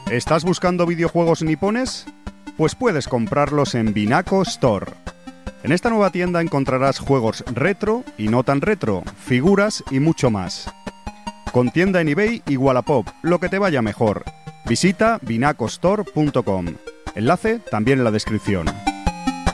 ¿Estás buscando videojuegos nipones? Pues puedes comprarlos en Binaco Store. En esta nueva tienda encontrarás juegos retro y no tan retro, figuras y mucho más. Con tienda en eBay y Wallapop, lo que te vaya mejor. Visita binacostore.com. Enlace también en la descripción.